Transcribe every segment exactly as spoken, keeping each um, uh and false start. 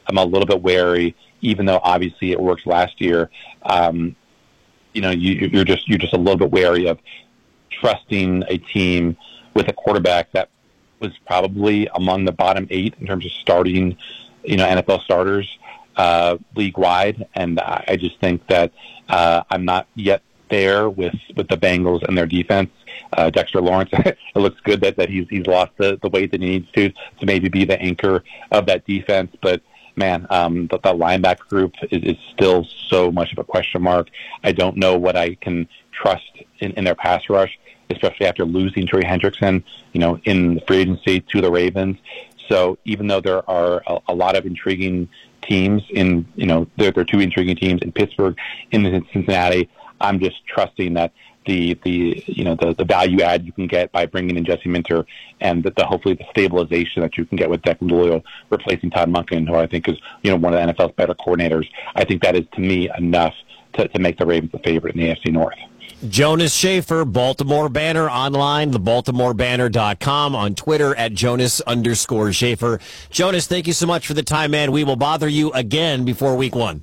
I'm a little bit wary, even though obviously it worked last year. Um, you know, you, you're just you're just a little bit wary of trusting a team with a quarterback that was probably among the bottom eight in terms of starting, you know, N F L starters uh, league-wide. And I, I just think that uh, I'm not yet there with, with the Bengals and their defense. Uh, Dexter Lawrence, it looks good that, that he's he's lost the, the weight that he needs to to maybe be the anchor of that defense. But, man, um, the, the linebacker group is, is still so much of a question mark. I don't know what I can trust in, in their pass rush, especially after losing Trey Hendrickson, you know, in the free agency to the Ravens. So even though there are a, a lot of intriguing teams in, you know, there, there are two intriguing teams in Pittsburgh, in Cincinnati, I'm just trusting that the, the you know, the, the value add you can get by bringing in Jesse Minter and the, the hopefully the stabilization that you can get with Declan Doyle replacing Todd Monken, who I think is, you know, one of the N F L's better coordinators. I think that is, to me, enough to, to make the Ravens the favorite in the A F C North. Jonas Shaffer, Baltimore Banner, online, the baltimore banner dot com, on Twitter at Jonas underscore Shaffer. Jonas, thank you so much for the time, man. We will bother you again before week one.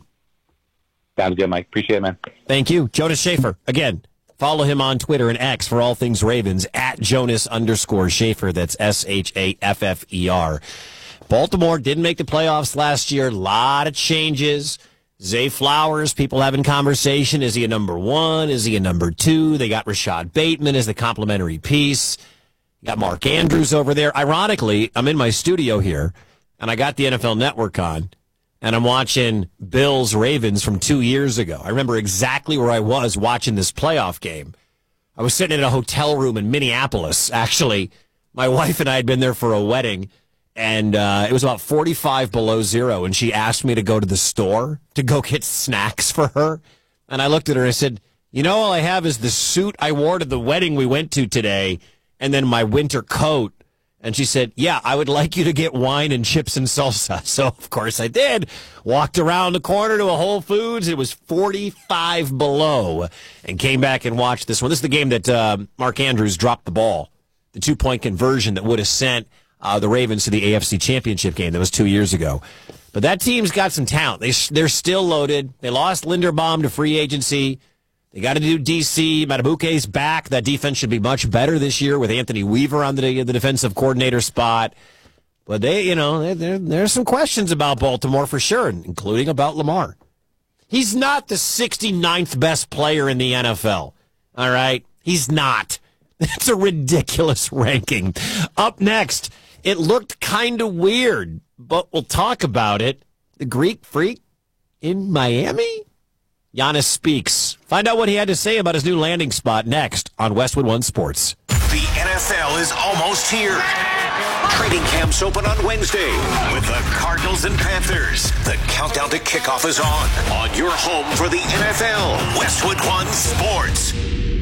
Sounds good, Mike. Appreciate it, man. Thank you. Jonas Shaffer, again, follow him on Twitter and X for all things Ravens, at Jonas underscore Shaffer. That's S H A F F E R. Baltimore didn't make the playoffs last year. A lot of changes. Zay Flowers, people having conversation. Is he a number one? Is he a number two? They got Rashad Bateman as the complimentary piece. You got Mark Andrews over there. Ironically, I'm in my studio here, and I got the N F L Network on, and I'm watching Bills Ravens from two years ago. I remember exactly where I was watching this playoff game. I was sitting in a hotel room in Minneapolis, actually. My wife and I had been there for a wedding. And uh, it was about forty-five below zero, and she asked me to go to the store to go get snacks for her. And I looked at her and I said, you know, all I have is the suit I wore to the wedding we went to today, and then my winter coat. And she said, yeah, I would like you to get wine and chips and salsa. So, of course, I did. Walked around the corner to a Whole Foods. It was forty-five below, and came back and watched this one. This is the game that uh, Mark Andrews dropped the ball, the two-point conversion that would have sent Uh, the Ravens to the A F C Championship game. That was two years ago. But that team's got some talent. They, they're still loaded. They lost Linderbaum to free agency. They got to do D C. Matabuke's back. That defense should be much better this year with Anthony Weaver on the, the defensive coordinator spot. But they, you know, there, there's some questions about Baltimore for sure, including about Lamar. He's not the sixty-ninth best player in the N F L. All right? He's not. That's a ridiculous ranking. Up next, it looked kind of weird, but we'll talk about it. The Greek Freak in Miami? Giannis speaks. Find out what he had to say about his new landing spot next on Westwood One Sports. The N F L is almost here. Training camps open on Wednesday with the Cardinals and Panthers. The countdown to kickoff is on. On your home for the N F L, Westwood One Sports.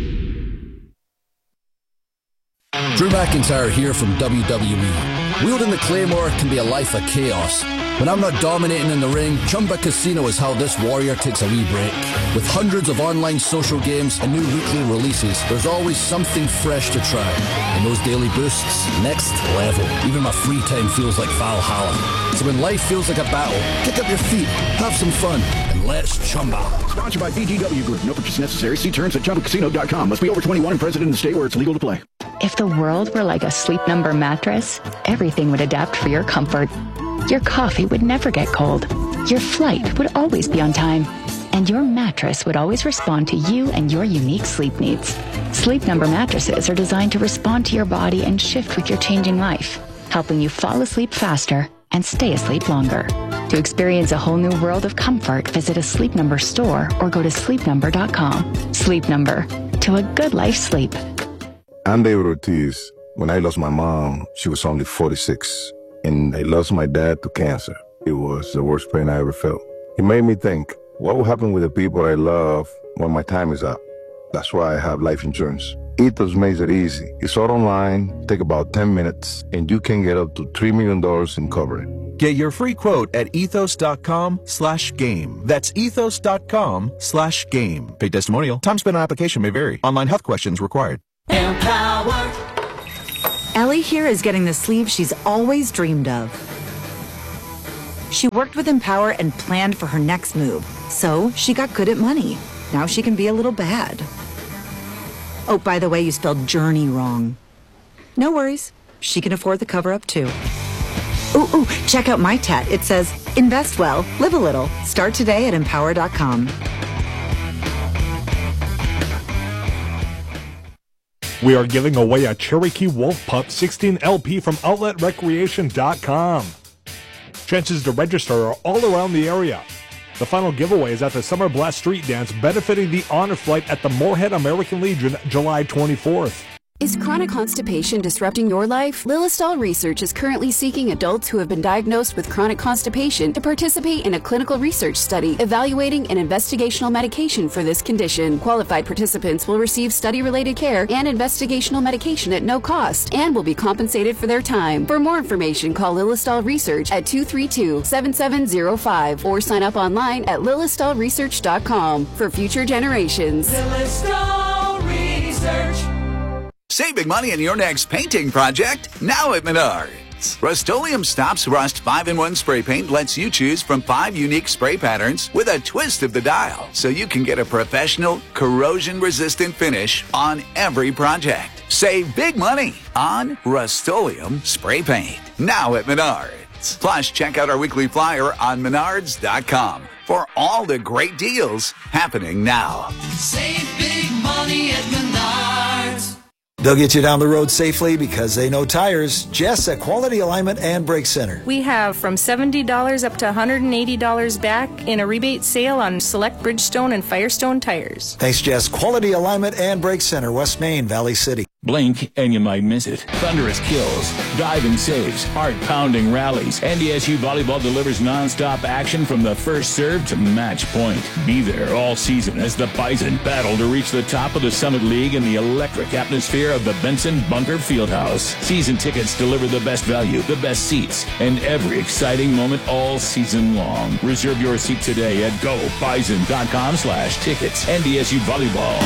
Drew McIntyre here from W W E. Wielding the Claymore can be a life of chaos. When I'm not dominating in the ring, Chumba Casino is how this warrior takes a wee break. With hundreds of online social games and new weekly releases, there's always something fresh to try. And those daily boosts, next level. Even my free time feels like Valhalla. So when life feels like a battle, kick up your feet, have some fun, and let's Chumba. Sponsored by B G W Group. No purchase necessary. See terms at chumba casino dot com. Must be over twenty-one and present in the state where it's legal to play. If the world were like a Sleep Number mattress, everything would adapt for your comfort. Your coffee would never get cold. Your flight would always be on time. And your mattress would always respond to you and your unique sleep needs. Sleep Number mattresses are designed to respond to your body and shift with your changing life, helping you fall asleep faster and stay asleep longer. To experience a whole new world of comfort, visit a Sleep Number store or go to sleep number dot com. Sleep Number. To a good life sleep. I'm David Ortiz. When I lost my mom, she was only forty-six. And I lost my dad to cancer. It was the worst pain I ever felt. It made me think, what will happen with the people I love when my time is up? That's why I have life insurance. Ethos makes it easy. It's all online, take about ten minutes, and you can get up to three million dollars in coverage. Get your free quote at ethos dot com slash game. That's ethos dot com slash game. Paid testimonial. Time spent on application may vary. Online health questions required. Empower. Ellie here is getting the sleep she's always dreamed of. She worked with Empower and planned for her next move. So she got good at money. Now she can be a little bad. Oh, by the way, you spelled journey wrong. No worries. She can afford the cover-up, too. Ooh, ooh, check out my tat. It says, invest well, live a little. Start today at empower dot com. We are giving away a Cherokee Wolf Pup sixteen L P from outlet recreation dot com. Chances to register are all around the area. The final giveaway is at the Summer Blast Street Dance benefiting the Honor Flight at the Moorhead American Legion July twenty-fourth. Is chronic constipation disrupting your life? Lilistol Research is currently seeking adults who have been diagnosed with chronic constipation to participate in a clinical research study evaluating an investigational medication for this condition. Qualified participants will receive study-related care and investigational medication at no cost and will be compensated for their time. For more information, call Lilistol Research at two three two, seven seven zero five or sign up online at lilistol research dot com for future generations. Lilistol Research. Save big money on your next painting project now at Menards. Rust-Oleum Stops Rust five in one spray paint lets you choose from five unique spray patterns with a twist of the dial, so you can get a professional, corrosion-resistant finish on every project. Save big money on Rust-Oleum spray paint now at Menards. Plus, check out our weekly flyer on menards dot com for all the great deals happening now. Save big money at Menards. They'll get you down the road safely because they know tires. Jess at Quality Alignment and Brake Center. We have from seventy dollars up to one hundred eighty dollars back in a rebate sale on select Bridgestone and Firestone tires. Thanks, Jess. Quality Alignment and Brake Center, West Main, Valley City. Blink and you might miss it. Thunderous kills, diving saves, heart-pounding rallies. N D S U Volleyball delivers non-stop action from the first serve to match point. Be there all season as the Bison battle to reach the top of the Summit League in the electric atmosphere of the Benson Bunker Fieldhouse. Season tickets deliver the best value, the best seats, and every exciting moment all season long. Reserve your seat today at go bison dot com slash tickets. N D S U Volleyball.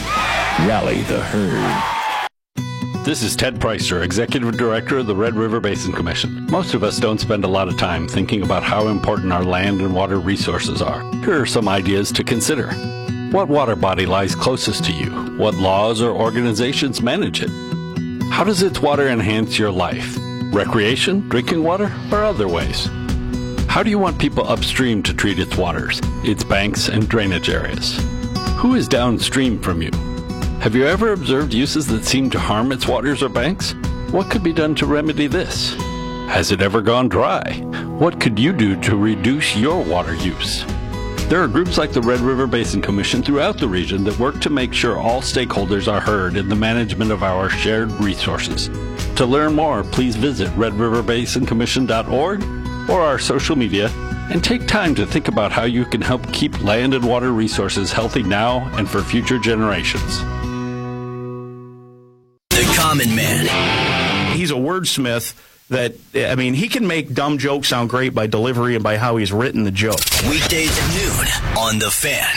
Rally the herd. This is Ted Preister, Executive Director of the Red River Basin Commission. Most of us don't spend a lot of time thinking about how important our land and water resources are. Here are some ideas to consider. What water body lies closest to you? What laws or organizations manage it? How does its water enhance your life? Recreation, drinking water, or other ways? How do you want people upstream to treat its waters, its banks and drainage areas? Who is downstream from you? Have you ever observed uses that seem to harm its waters or banks? What could be done to remedy this? Has it ever gone dry? What could you do to reduce your water use? There are groups like the Red River Basin Commission throughout the region that work to make sure all stakeholders are heard in the management of our shared resources. To learn more, please visit red river basin commission dot org or our social media and take time to think about how you can help keep land and water resources healthy now and for future generations. The Common Man. He's a wordsmith that, I mean, he can make dumb jokes sound great by delivery and by how he's written the joke. Weekdays at noon on The Fan.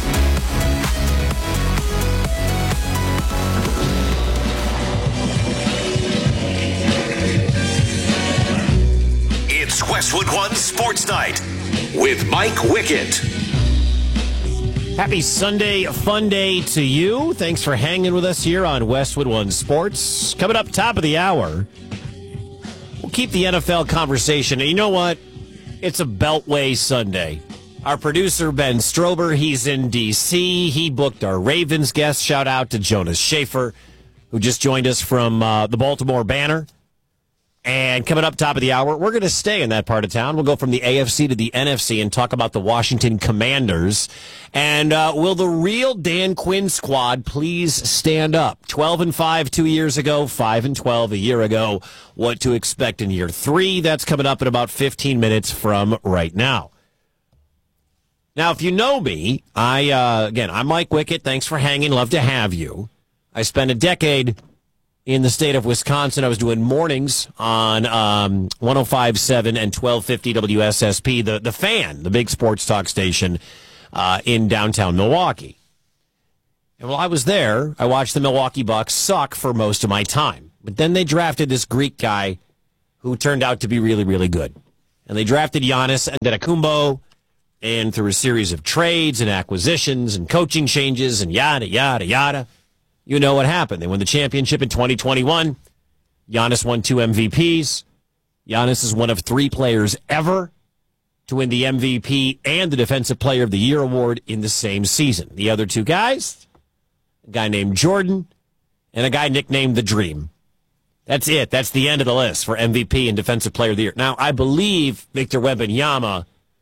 It's Westwood One Sports Night with Mike Wickett. Happy Sunday, fun day to you. Thanks for hanging with us here on Westwood One Sports. Coming up top of the hour, we'll keep the N F L conversation. And you know what? It's a Beltway Sunday. Our producer, Ben Strober, he's in D C. He booked our Ravens guest. Shout out to Jonas Schaefer, who just joined us from uh, the Baltimore Banner. And coming up top of the hour, we're going to stay in that part of town. We'll go from the A F C to the N F C and talk about the Washington Commanders. And uh, will the real Dan Quinn squad please stand up? twelve and five two years ago, five and twelve a year ago. What to expect in year three? That's coming up in about fifteen minutes from right now. Now, if you know me, I uh, again, I'm Mike Wickett. Thanks for hanging. Love to have you. I spent a decade in the state of Wisconsin. I was doing mornings on um, one oh five point seven and twelve fifty W S S P, the, the Fan, the big sports talk station uh, in downtown Milwaukee. And while I was there, I watched the Milwaukee Bucks suck for most of my time. But then they drafted this Greek guy who turned out to be really, really good. And they drafted Giannis Antetokounmpo, and through a series of trades and acquisitions and coaching changes and yada, yada, yada, you know what happened. They won the championship in twenty twenty-one. Giannis won two M V Ps. Giannis is one of three players ever to win the M V P and the Defensive Player of the Year award in the same season. The other two guys, a guy named Jordan and a guy nicknamed The Dream. That's it. That's the end of the list for M V P and Defensive Player of the Year. Now, I believe Victor Wembanyama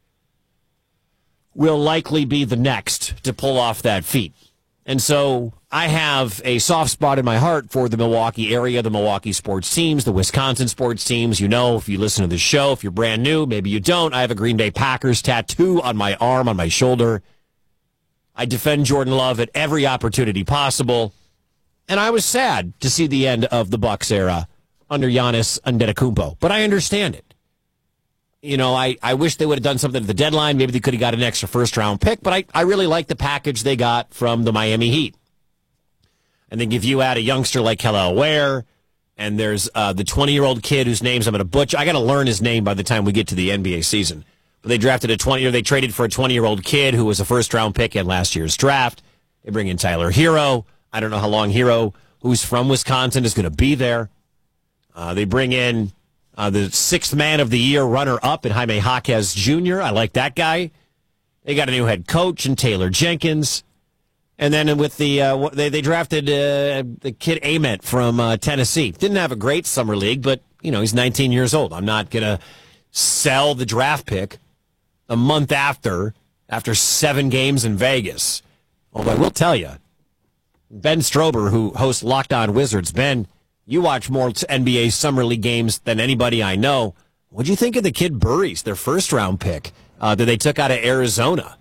will likely be the next to pull off that feat. And so I have a soft spot in my heart for the Milwaukee area, the Milwaukee sports teams, the Wisconsin sports teams. You know, if you listen to the show, if you're brand new, maybe you don't. I have a Green Bay Packers tattoo on my arm, on my shoulder. I defend Jordan Love at every opportunity possible. And I was sad to see the end of the Bucks era under Giannis Antetokounmpo. But I understand it. You know, I, I wish they would have done something at the deadline. Maybe they could have got an extra first-round pick, but I, I really like the package they got from the Miami Heat. And then if you add a youngster like Kelly Ware, and there's uh, the twenty-year-old kid whose names I'm going to butcher. I got to learn his name by the time we get to the N B A season. But they drafted a twenty, or they traded for a twenty-year-old kid who was a first-round pick in last year's draft. They bring in Tyler Hero. I don't know how long Hero, who's from Wisconsin, is going to be there. Uh, they bring in Uh, the sixth man of the year runner-up in Jaime Jaquez Junior I like that guy. They got a new head coach in Taylor Jenkins. And then with the uh, they they drafted uh, the kid Ament from uh, Tennessee. Didn't have a great summer league, but you know he's nineteen years old. I'm not gonna sell the draft pick a month after after seven games in Vegas. Although I will tell you, Ben Strober, who hosts Locked On Wizards, Ben, you watch more N B A Summer League games than anybody I know. What'd you think of the kid Burries, their first-round pick uh, that they took out of Arizona?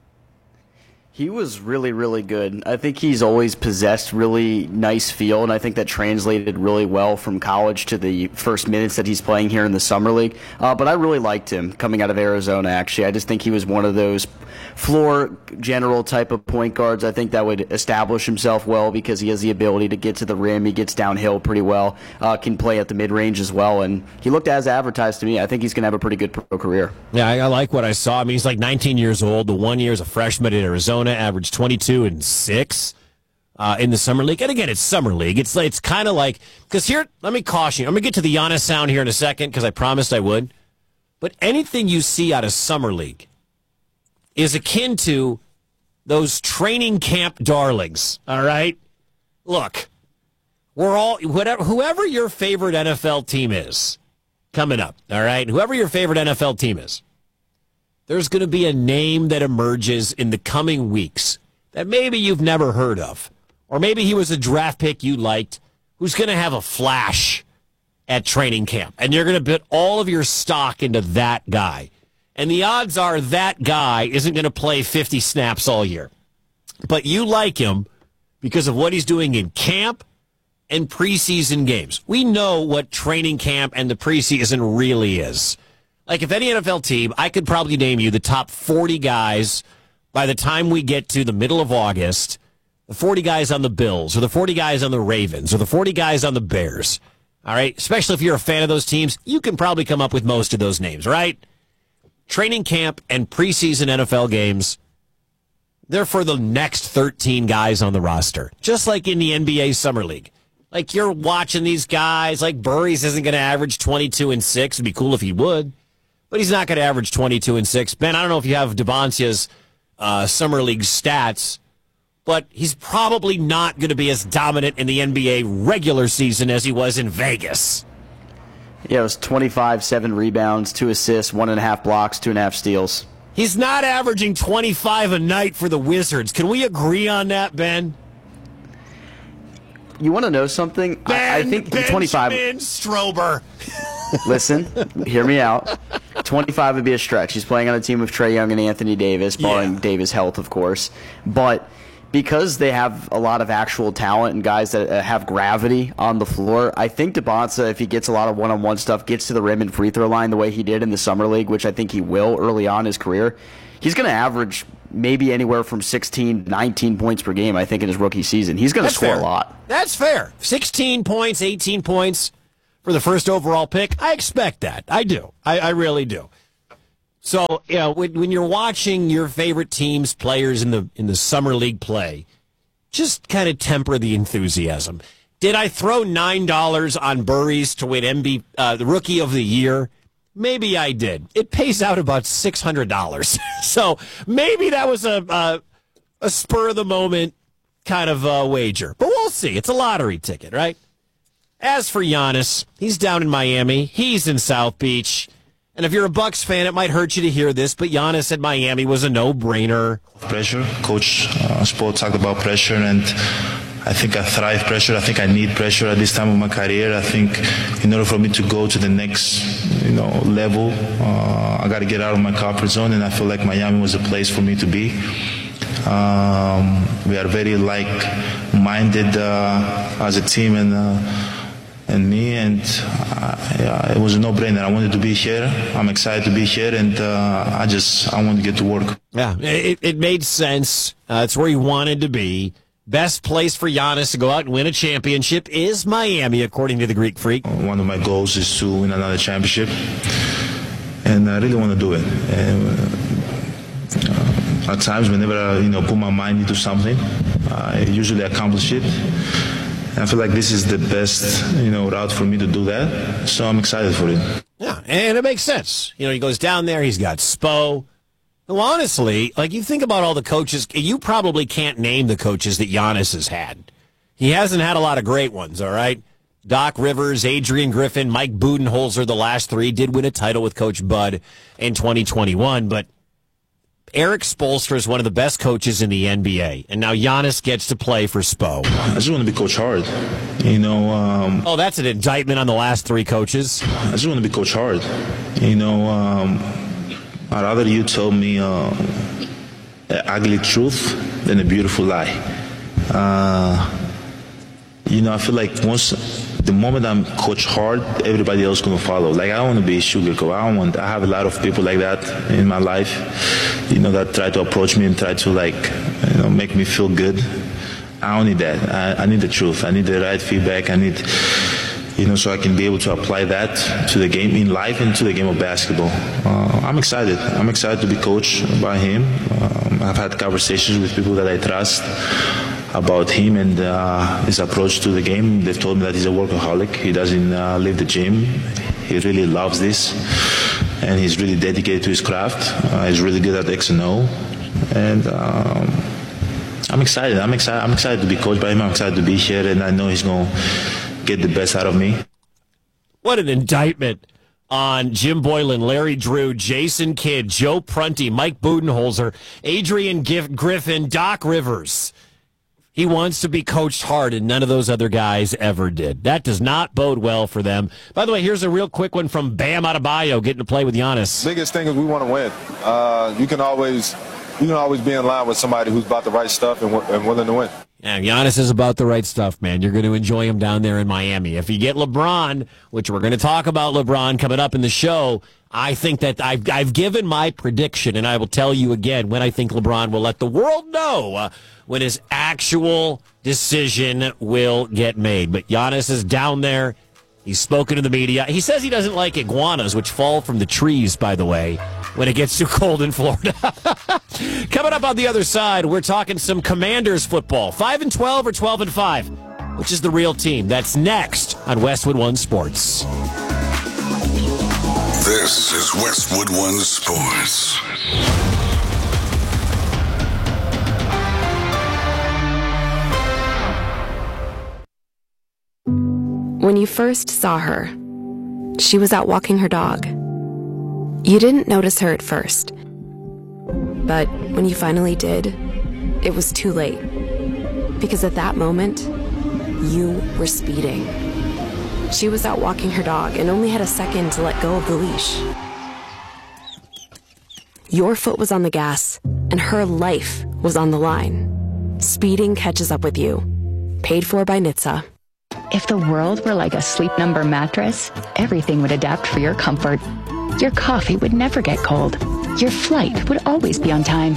He was really, really good. I think he's always possessed really nice feel, and I think that translated really well from college to the first minutes that he's playing here in the Summer League. Uh, but I really liked him coming out of Arizona, actually. I just think he was one of those floor general type of point guards. I think that would establish himself well because he has the ability to get to the rim. He gets downhill pretty well, uh, can play at the mid-range as well, and he looked as advertised to me. I think he's going to have a pretty good pro career. Yeah, I, I like what I saw. I mean, he's like nineteen years old. The one year as a freshman at Arizona, averaged twenty-two and six uh, in the Summer League. And again, it's Summer League. It's it's kind of like, because here, let me caution you. I'm going to get to the Giannis sound here in a second because I promised I would. But anything you see out of Summer League is akin to those training camp darlings, all right? Look, we're all, whatever, whoever your favorite N F L team is coming up, all right? Whoever your favorite N F L team is, there's going to be a name that emerges in the coming weeks that maybe you've never heard of. Or maybe he was a draft pick you liked who's going to have a flash at training camp. And you're going to put all of your stock into that guy. And the odds are that guy isn't going to play fifty snaps all year. But you like him because of what he's doing in camp and preseason games. We know what training camp and the preseason really is. Like, if any N F L team, I could probably name you the top forty guys by the time we get to the middle of August, the forty guys on the Bills, or the forty guys on the Ravens, or the forty guys on the Bears. All right? Especially if you're a fan of those teams, you can probably come up with most of those names, right? Training camp and preseason N F L games, they're for the next thirteen guys on the roster, just like in the N B A Summer League. Like, you're watching these guys, like Burries isn't going to average twenty-two and six. It'd be cool if he would. But he's not going to average twenty-two and six. Ben, I don't know if you have Devancia's uh, Summer League stats, but he's probably not going to be as dominant in the N B A regular season as he was in Vegas. Yeah, it was twenty-five, seven rebounds, two assists, one and a half blocks, two and a half steals. He's not averaging twenty-five a night for the Wizards. Can we agree on that, Ben? You want to know something? Ben, I, I think Benjamin twenty-five. Strober. Listen, hear me out. twenty-five would be a stretch. He's playing on a team with Trae Young and Anthony Davis, barring yeah. Davis' health, of course. But because they have a lot of actual talent and guys that have gravity on the floor, I think DeBonsa, if he gets a lot of one-on-one stuff, gets to the rim and free throw line the way he did in the Summer League, which I think he will early on in his career, he's going to average maybe anywhere from sixteen, nineteen points per game, I think, in his rookie season. He's going to score fair. a lot. That's fair. sixteen points, eighteen points for the first overall pick? I expect that. I do. I, I really do. So, you know, when, when you're watching your favorite team's players in the in the summer league play, just kind of temper the enthusiasm. Did I throw nine dollars on Burries to win M V P, uh, the Rookie of the Year? Maybe I did. It pays out about six hundred dollars. So maybe that was a, a, a spur-of-the-moment kind of uh, wager. But we'll see. It's a lottery ticket, right? As for Giannis, he's down in Miami. He's in South Beach. And if you're a Bucks fan, it might hurt you to hear this, but Giannis at Miami was a no-brainer. Pressure. Coach uh, Spo talked about pressure, and I think I thrive pressure. I think I need pressure at this time of my career. I think in order for me to go to the next, you know, level, uh, I got to get out of my comfort zone, and I feel like Miami was a place for me to be. Um, we are very like-minded uh, as a team, and uh, and me, and uh, yeah, it was a no-brainer. I wanted to be here. I'm excited to be here, and uh, I just I want to get to work. Yeah, it, it made sense. Uh, it's where he wanted to be. Best place for Giannis to go out and win a championship is Miami, according to the Greek Freak. One of my goals is to win another championship, and I really want to do it. And, uh, at times, whenever I you know put my mind into something, I usually accomplish it. I feel like this is the best, you know, route for me to do that. So I'm excited for it. Yeah, and it makes sense. You know, he goes down there, he's got Spo. Well, honestly, like you think about all the coaches, you probably can't name the coaches that Giannis has had. He hasn't had a lot of great ones, all right? Doc Rivers, Adrian Griffin, Mike Budenholzer, the last three, did win a title with Coach Bud in twenty twenty-one, but Eric Spoelstra is one of the best coaches in the N B A, and now Giannis gets to play for Spo. I just want to be Coach Hard. You know. Um, oh, that's an indictment on the last three coaches. I just want to be Coach Hard. You know, um, I'd rather you tell me uh, an ugly truth than a beautiful lie. Uh, you know, I feel like once the moment I'm Coach Hard, everybody else gonna follow. Like I don't want to be a sugar coat. I don't want. I have a lot of people like that in my life, you know, that try to approach me and try to like, you know, make me feel good. I don't need that. I, I need the truth. I need the right feedback. I need, you know, so I can be able to apply that to the game in life and to the game of basketball. Uh, I'm excited. I'm excited to be coached by him. Um, I've had conversations with people that I trust about him and uh, his approach to the game. They've told me that he's a workaholic. He doesn't uh, leave the gym. He really loves this, and he's really dedicated to his craft. Uh, he's really good at X and O, and um, I'm excited. I'm excited. I'm excited to be coached by him. I'm excited to be here, and I know he's going to get the best out of me. What an indictment on Jim Boylan, Larry Drew, Jason Kidd, Joe Prunty, Mike Budenholzer, Adrian Giff- Griffin, Doc Rivers. He wants to be coached hard, and none of those other guys ever did. That does not bode well for them. By the way, here's a real quick one from Bam Adebayo getting to play with Giannis. Biggest thing is we want to win. Uh, you can always you can always be in line with somebody who's about the right stuff and, and willing to win. Yeah, Giannis is about the right stuff, man. You're going to enjoy him down there in Miami. If you get LeBron, which we're going to talk about LeBron coming up in the show, I think that I've, I've given my prediction, and I will tell you again when I think LeBron will let the world know uh, when his actual decision will get made. But Giannis is down there. He's spoken to the media. He says he doesn't like iguanas, which fall from the trees, by the way, when it gets too cold in Florida. Coming up on the other side, we're talking some Commanders football. five and twelve or twelve and five? Which is the real team? That's next on Westwood One Sports. This is Westwood One Sports. When you first saw her, she was out walking her dog. You didn't notice her at first. But when you finally did, it was too late. Because at that moment, you were speeding. She was out walking her dog and only had a second to let go of the leash. Your foot was on the gas, and her life was on the line. Speeding catches up with you. Paid for by N H T S A. If the world were like a Sleep Number mattress, everything would adapt for your comfort. Your coffee would never get cold. Your flight would always be on time.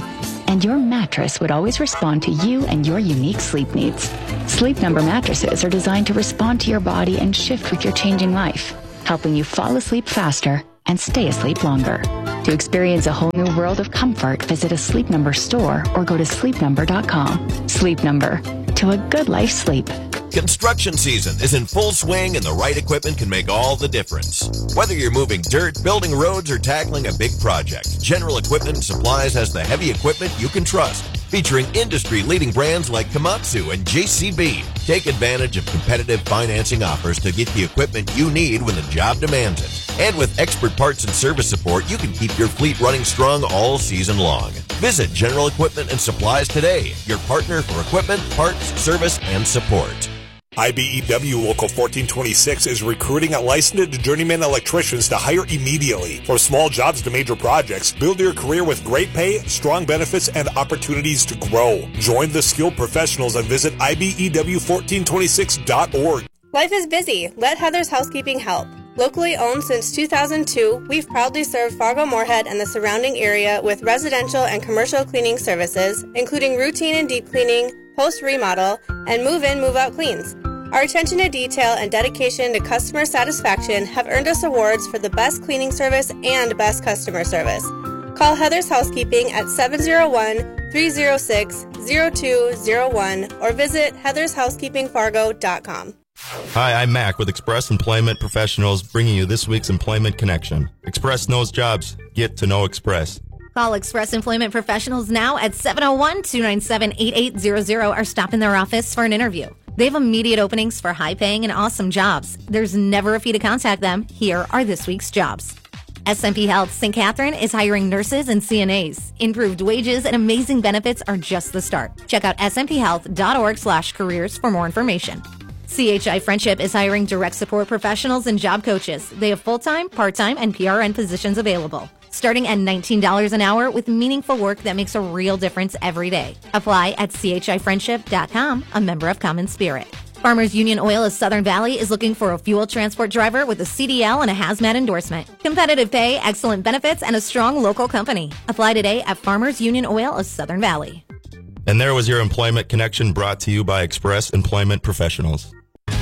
and your mattress would always respond to you and your unique sleep needs. Sleep Number mattresses are designed to respond to your body and shift with your changing life, helping you fall asleep faster and stay asleep longer. To experience a whole new world of comfort, visit a Sleep Number store or go to sleep number dot com. Sleep Number, to a good life sleep. Construction season is in full swing, and the right equipment can make all the difference. Whether you're moving dirt, building roads, or tackling a big project, General Equipment and Supplies has the heavy equipment you can trust. Featuring industry-leading brands like Komatsu and J C B. Take advantage of competitive financing offers to get the equipment you need when the job demands it. And with expert parts and service support, you can keep your fleet running strong all season long. Visit General Equipment and Supplies today, your partner for equipment, parts, service, and support. I B E W Local fourteen twenty-six is recruiting licensed journeyman electricians to hire immediately. From small jobs to major projects, build your career with great pay, strong benefits, and opportunities to grow. Join the skilled professionals and visit I B E W fourteen twenty-six dot org. Life is busy. Let Heather's Housekeeping help. Locally owned since two thousand two, we've proudly served Fargo-Moorhead and the surrounding area with residential and commercial cleaning services, including routine and deep cleaning, post-remodel, and move-in, move-out cleans. Our attention to detail and dedication to customer satisfaction have earned us awards for the best cleaning service and best customer service. Call Heather's Housekeeping at seven oh one, three oh six, oh two oh one or visit heathers housekeeping fargo dot com. Hi, I'm Mac with Express Employment Professionals, bringing you this week's Employment Connection. Express knows jobs. Get to know Express. Call Express Employment Professionals now at seven oh one, two nine seven, eight eight zero zero or stop in their office for an interview. They have immediate openings for high-paying and awesome jobs. There's never a fee to contact them. Here are this week's jobs. S M P Health Saint Catherine is hiring nurses and C N As. Improved wages and amazing benefits are just the start. Check out s m p health dot org slash careers for more information. C H I Friendship is hiring direct support professionals and job coaches. They have full-time, part-time, and P R N positions available. Starting at nineteen dollars an hour with meaningful work that makes a real difference every day. Apply at c h i friendship dot com, a member of Common Spirit. Farmers Union Oil of Southern Valley is looking for a fuel transport driver with a C D L and a hazmat endorsement. Competitive pay, excellent benefits, and a strong local company. Apply today at Farmers Union Oil of Southern Valley. And there was your Employment Connection brought to you by Express Employment Professionals.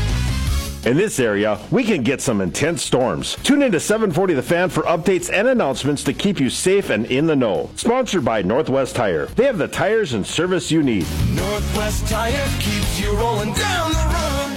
In this area, we can get some intense storms. Tune in to seven forty The Fan for updates and announcements to keep you safe and in the know. Sponsored by Northwest Tire. They have the tires and service you need. Northwest Tire keeps you rolling down the road.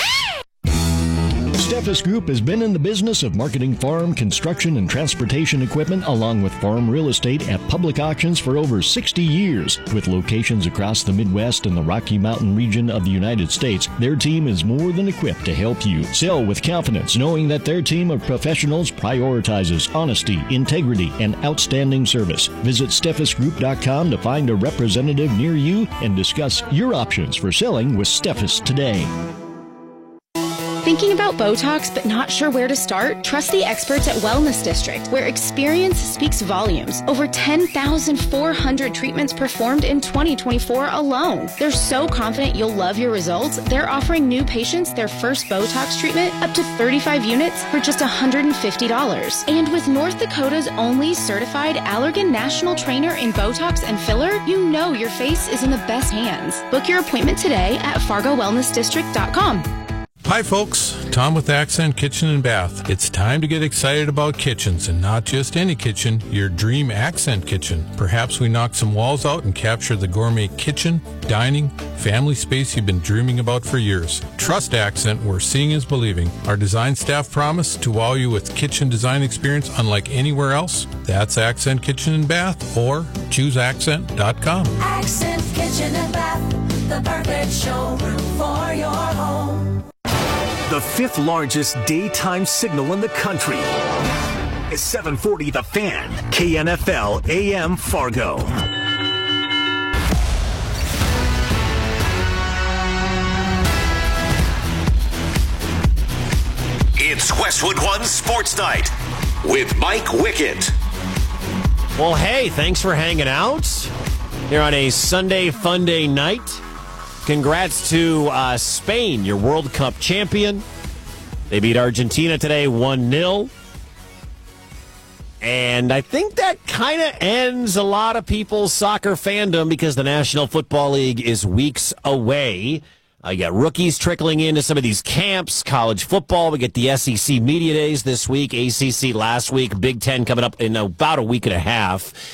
Steffes Group has been in the business of marketing farm, construction, and transportation equipment along with farm real estate at public auctions for over sixty years. With locations across the Midwest and the Rocky Mountain region of the United States, their team is more than equipped to help you sell with confidence, knowing that their team of professionals prioritizes honesty, integrity, and outstanding service. Visit steffes group dot com to find a representative near you and discuss your options for selling with Steffes today. Thinking about Botox but not sure where to start? Trust the experts at Wellness District, where experience speaks volumes. Over ten thousand four hundred treatments performed in twenty twenty-four alone. They're so confident you'll love your results, they're offering new patients their first Botox treatment up to thirty-five units for just one hundred fifty dollars. And with North Dakota's only certified Allergan National Trainer in Botox and filler, you know your face is in the best hands. Book your appointment today at fargo wellness district dot com. Hi folks, Tom with Accent Kitchen and Bath. It's time to get excited about kitchens, and not just any kitchen, your dream Accent kitchen. Perhaps we knock some walls out and capture the gourmet kitchen, dining, family space you've been dreaming about for years. Trust Accent, where seeing is believing. Our design staff promise to wow you with kitchen design experience unlike anywhere else. That's Accent Kitchen and Bath, or choose accent dot com. Accent Kitchen and Bath, the perfect showroom for your home. The fifth largest daytime signal in the country is seven forty The Fan, K N F L A M Fargo. It's Westwood One Sports Night with Mike Wickett. Well, hey, thanks for hanging out here on a Sunday Fun Day night. Congrats to uh, Spain, your World Cup champion. They beat Argentina today one nil. And I think that kind of ends a lot of people's soccer fandom because the National Football League is weeks away. Uh, you got rookies trickling into some of these camps, college football. We get the S E C Media Days this week, A C C last week, Big Ten coming up in about a week and a half.